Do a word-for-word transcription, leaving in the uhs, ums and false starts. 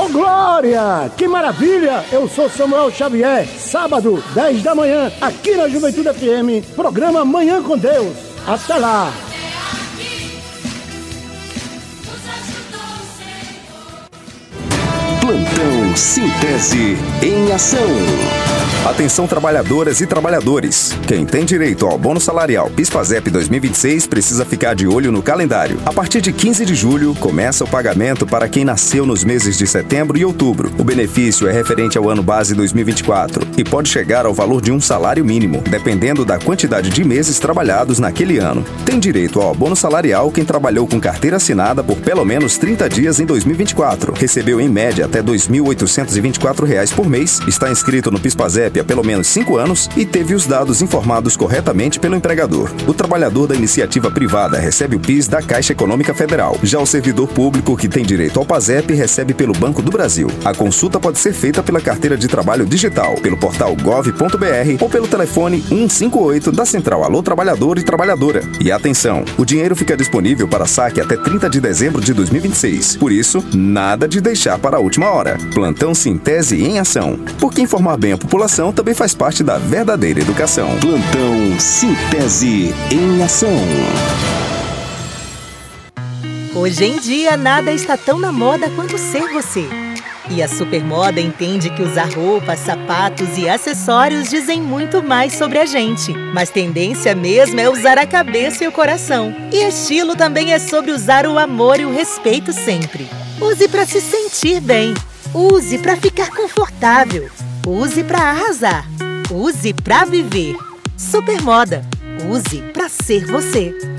Glória! Que maravilha! Eu sou Samuel Xavier. Sábado, dez da manhã, aqui na Juventude F M, programa Manhã com Deus. Até lá! Plantão Sintese em ação. Atenção, trabalhadoras e trabalhadores. Quem tem direito ao bônus salarial PIS/PASEP dois mil e vinte e seis precisa ficar de olho no calendário. A partir de quinze de julho, começa o pagamento para quem nasceu nos meses de setembro e outubro. O benefício é referente ao ano base dois mil e vinte e quatro e pode chegar ao valor de um salário mínimo, dependendo da quantidade de meses trabalhados naquele ano. Tem direito ao bônus salarial quem trabalhou com carteira assinada por pelo menos trinta dias em dois mil e vinte e quatro. Recebeu em média até dois mil oitocentos e vinte e quatro reais por mês, está inscrito no PIS/PASEP há pelo menos cinco anos e teve os dados informados corretamente pelo empregador. O trabalhador da iniciativa privada recebe o PIS da Caixa Econômica Federal. Já o servidor público que tem direito ao PASEP recebe pelo Banco do Brasil. A consulta pode ser feita pela carteira de trabalho digital, pelo portal gov ponto br ou pelo telefone cento e cinquenta e oito da Central Alô Trabalhador e Trabalhadora. E atenção, o dinheiro fica disponível para saque até trinta de dezembro de dois mil e vinte e seis. Por isso, nada de deixar para a última hora. Plantão Sintese em ação. Porque informar bem a população também faz parte da verdadeira educação. Plantão Sintese em ação. Hoje em dia, nada está tão na moda quanto ser você. E a Supermoda entende que usar roupas, sapatos e acessórios dizem muito mais sobre a gente. Mas tendência mesmo é usar a cabeça e o coração. E estilo também é sobre usar o amor e o respeito sempre. Use para se sentir bem. Use para ficar confortável. Use para arrasar. Use para viver. Supermoda. Use para ser você.